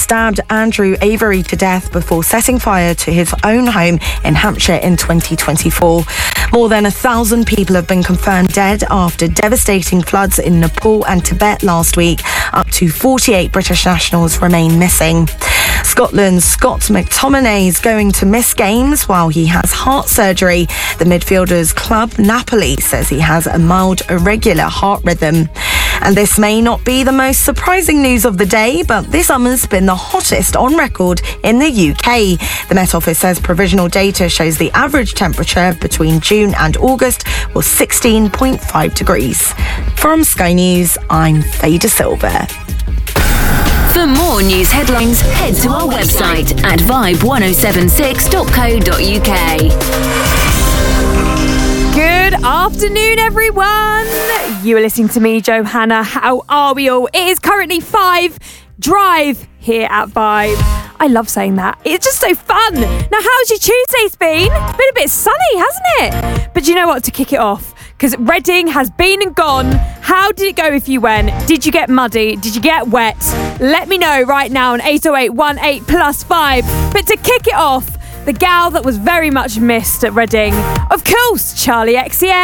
stabbed Andrew Avery to death before setting fire to his own home in Hampshire in 2024. More than 1,000 people have been confirmed dead after devastating floods in Nepal and Tibet last week. Up to 48 British nationals remain missing. Scotland's Scott McTominay is going to miss games while he has heart surgery. The midfielder's club, Napoli, says he has a mild, irregular heart rhythm. And this may not be the most surprising news of the day, but this summer's been the hottest on record in the UK. The Met Office says provisional data shows the average temperature between June and August was 16.5 degrees. From Sky News, I'm Faye De Silva. For more news headlines, head to our website at vibe1076.co.uk. Good afternoon, everyone. You are listening to me, Johanna. How are we all? It is currently 5 Drive here at Vibe. I love saying that. It's just so fun. Now, how's your Tuesday's been? It's been a bit sunny, hasn't it? But you know what? To kick it off, because Reading has been and gone. How did it go if you went? Did you get muddy? Did you get wet? Let me know right now on 80818+5. But to kick it off, the gal that was very much missed at Reading, of course, Charli XCX.